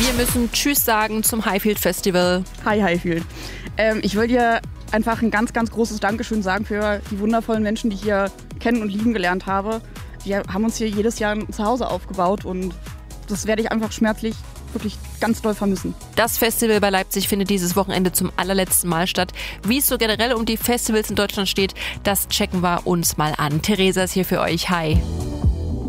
Wir müssen Tschüss sagen zum Highfield Festival. Hi Highfield. Ich will dir einfach ein ganz, ganz großes Dankeschön sagen für die wundervollen Menschen, die ich hier kennen und lieben gelernt habe. Wir haben uns hier jedes Jahr ein Zuhause aufgebaut und das werde ich einfach schmerzlich wirklich ganz doll vermissen. Das Festival bei Leipzig findet dieses Wochenende zum allerletzten Mal statt. Wie es so generell um die Festivals in Deutschland steht, das checken wir uns mal an. Theresa ist hier für euch. Hi.